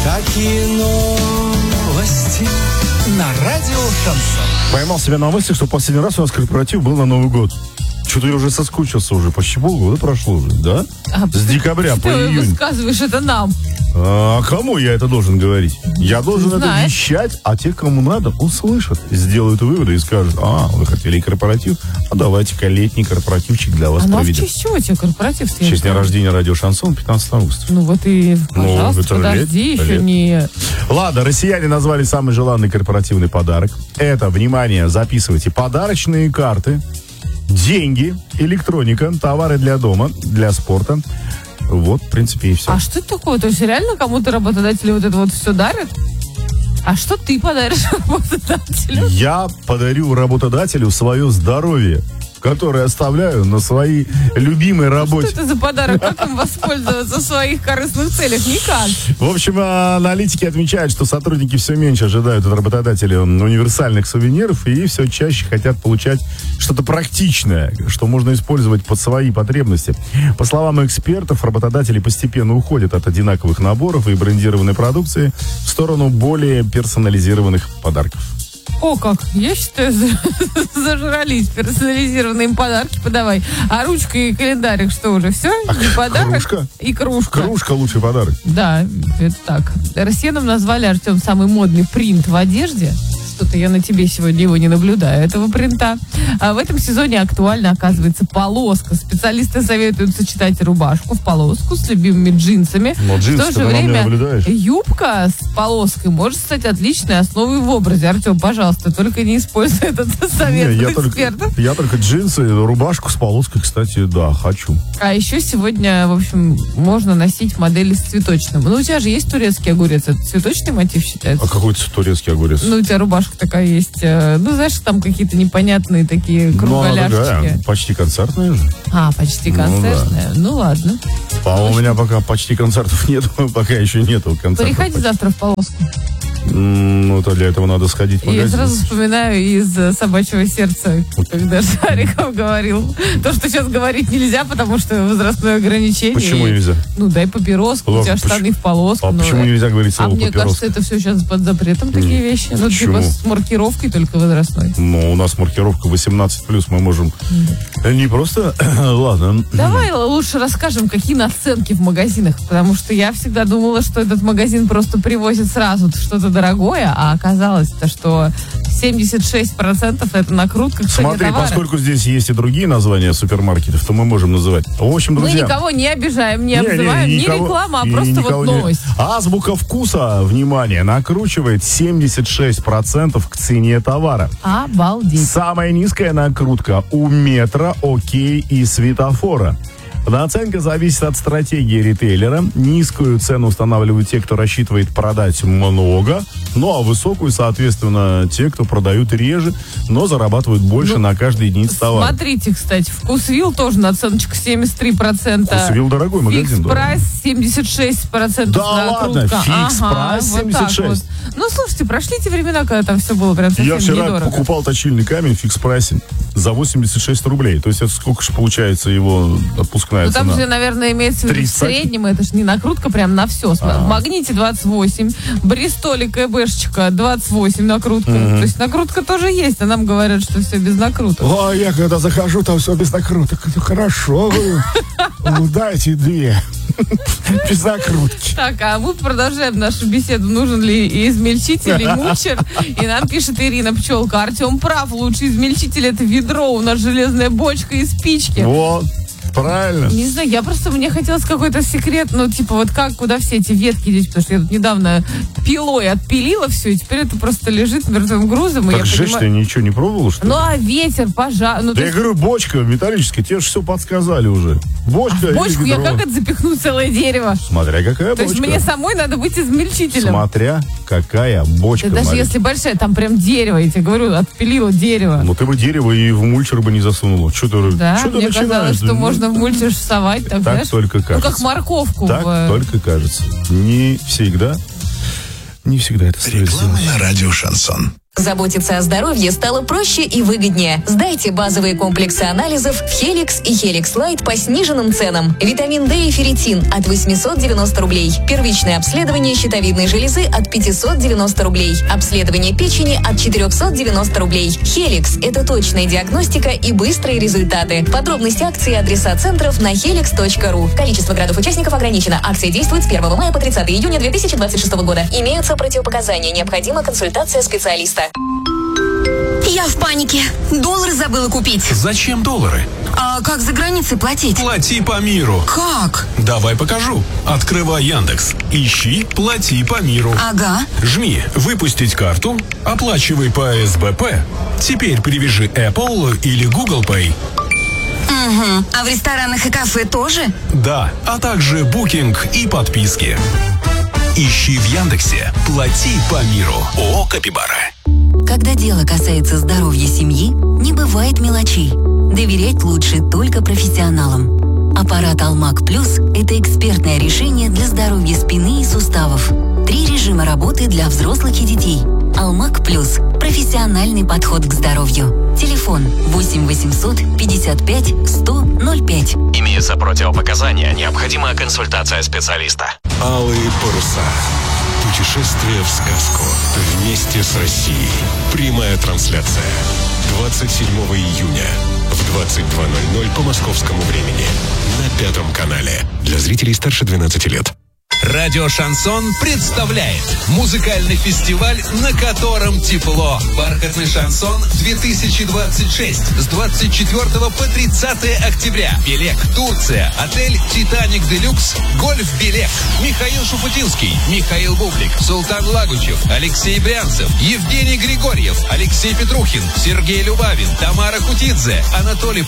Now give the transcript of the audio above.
Какие новости на радио Шансон. Поймал себя на мысли, что последний раз у нас корпоратив был на Новый год. Что-то я уже соскучился уже, почти полгода прошло уже, да? С декабря по июнь. Ты высказываешь это нам. А кому я это должен говорить? Я должен это вещать, а те, кому надо, услышат, сделают выводы и скажут: вы хотели корпоратив? А давайте-ка летний корпоративчик для вас проведем. А в честь чего тебе корпоратив? В честь дня рождения радио Шансон, 15 августа. Ну вот и, пожалуйста, подожди, еще не... Ладно, россияне назвали самый желанный корпоративный подарок. Это, внимание, записывайте: подарочные карты, деньги, электроника, товары для дома, для спорта. Вот, в принципе, и все. А что это такое? То есть реально кому-то работодатели вот это вот все дарят? А что ты подаришь работодателю? Я подарю работодателю свое здоровье, которое оставляю на своей любимой работе. Что это за подарок? Как им воспользоваться в своих корыстных целях? Никак. В общем, аналитики отмечают, что сотрудники все меньше ожидают от работодателя универсальных сувениров и все чаще хотят получать что-то практичное, что можно использовать под свои потребности. По словам экспертов, работодатели постепенно уходят от одинаковых наборов и брендированной продукции в сторону более персонализированных подарков. О, как! Я считаю, зажрались. Персонализированные им подарки подавай. А ручка и календарик что уже? Все? Не подарок? Кружка? И кружка. Кружка лучший подарок. Да, это так. Россиянам назвали, Артем, самый модный принт в одежде. Что-то я на тебе сегодня его не наблюдаю, этого принта. А в этом сезоне актуально оказывается полоска. Специалисты советуют сочетать рубашку в полоску с любимыми джинсами. Но джинсы в то же время юбка с полоской может стать отличной основой в образе. Артем, пожалуйста, только не используй этот совет экспертов. Я только джинсы, рубашку с полоской, кстати, да, хочу. А еще сегодня, в общем, можно носить модели с цветочным. Ну, у тебя же есть турецкий огурец. Это цветочный мотив считается? А какой турецкий огурец? Ну, у тебя рубашка такая есть. Ну, знаешь, там какие-то непонятные такие кругляшечки. Ну, она почти концертная же. Почти концертная. Ну, ладно. А у меня пока почти концертов нет, пока еще нету концертов. Приходи завтра в полоску. Ну, то для этого надо сходить в магазин. Я сразу вспоминаю из «Собачьего сердца», когда Шариков говорил. То, что сейчас говорить нельзя, потому что возрастное ограничение. Почему нельзя? Ну, дай папироску, у тебя штаны в полоску. А почему нельзя говорить слово папироска? Мне кажется, это все сейчас под запретом, такие вещи. Ну, типа с маркировкой только возрастной. Ну, у нас маркировка 18+, мы можем не просто... Ладно. Давай лучше расскажем, какие наценки в магазинах, потому что я всегда думала, что этот магазин просто привозит сразу что-то дорогое, а оказалось-то, что 76% это накрутка к цене Смотри, товара. поскольку здесь есть и другие названия супермаркетов, то мы можем называть. В общем, друзья... Мы никого не обижаем, не обзываем, не реклама, а просто вот новость. Азбука вкуса, внимание, накручивает 76% к цене товара. Обалдеть. Самая низкая накрутка у Метро, Окей и Светофора. Наценка зависит от стратегии ритейлера. Низкую цену устанавливают те, кто рассчитывает продать много, ну а высокую, соответственно, те, кто продают реже, но зарабатывают больше на каждой единице товара. Смотрите, кстати, Вкусвилл тоже наценочка 73%. Вкусвилл дорогой магазин. Фикс-прайс 76%. Да ладно, фикс-прайс 76%. Вот. Ну, слушайте, прошли те времена, когда там все было прям совсем недорого. Я вчера покупал точильный камень в фикс-прайсе за 86 рублей. То есть это сколько же получается его отпускная цена? Там же, наверное, имеется в виду в среднем, это же не накрутка прям на все. В Магните 28, Бристоле КБшечка 28 накрутка. То есть накрутка тоже есть, а нам говорят, что все без накруток. А я когда захожу, там все без накруток. Это хорошо. Дайте 2. Без накрутки. Так, а мы продолжаем нашу беседу. Нужен ли измельчитель и мульчер? И нам пишет Ирина Пчелка. Артем прав, лучший измельчитель — это ведро. У нас железная бочка и спички. Вот. Правильно. Не знаю, мне хотелось какой-то секрет, ну, типа, вот как, куда все эти ветки деть, потому что я тут недавно пилой отпилила все, и теперь это просто лежит мертвым грузом. Так сжечь ты ничего не пробовал, что ли? Ну, а ветер, пожар... Ну, да я говорю, бочка металлическая, тебе же все подсказали уже. Бочка в бочку я как это запихну целое дерево? Смотря какая бочка. То есть мне самой надо быть измельчителем? Смотря какая бочка. Да даже если большая, там прям дерево, я тебе говорю, отпилила дерево. Ну, ты бы дерево и в мульчер бы не засунула. Да, мне казалось, что можно в мульчер всовать, так, знаешь? Только кажется. Ну, как морковку. Так только кажется. Не всегда это стоит сделать. Реклама на радио Шансон. Заботиться о здоровье стало проще и выгоднее. Сдайте базовые комплексы анализов в Helix и Helix Light по сниженным ценам. Витамин D и ферритин от 890 рублей. Первичное обследование щитовидной железы от 590 рублей. Обследование печени от 490 рублей. Helix – это точная диагностика и быстрые результаты. Подробности акции и адреса центров на helix.ru. Количество городов-участников ограничено. Акция действует с 1 мая по 30 июня 2026 года. Имеются противопоказания. Необходима консультация специалиста. Я в панике. Доллары забыла купить. Зачем доллары? А как за границей платить? Плати по миру. Как? Давай покажу. Открывай Яндекс. Ищи «Плати по миру». Ага. Жми «Выпустить карту», оплачивай по СБП. Теперь привяжи Apple или Google Pay. Угу. А в ресторанах и кафе тоже? Да, а также букинг и подписки. Ищи в Яндексе «Плати по миру». ООО «Капибара». Когда дело касается здоровья семьи, не бывает мелочей. Доверять лучше только профессионалам. Аппарат Алмак Плюс – это экспертное решение для здоровья спины и суставов. 3 режима работы для взрослых и детей. Алмак Плюс – профессиональный подход к здоровью. Телефон 8 800 55 100 05. Имеются противопоказания. Необходима консультация специалиста. Алые паруса. Путешествие в сказку. Вместе с Россией. Прямая трансляция. 27 июня в 22:00 по московскому времени. На 5 канале. Для зрителей старше 12 лет. Радио «Шансон» представляет музыкальный фестиваль, на котором тепло. «Бархатный шансон 2026» с 24 по 30 октября. Белек, Турция, отель «Титаник Делюкс», «Гольф Белек», Михаил Шуфутинский, Михаил Бублик, Султан Лагучев, Алексей Брянцев, Евгений Григорьев, Алексей Петрухин, Сергей Любавин, Тамара Кутидзе, Анатолий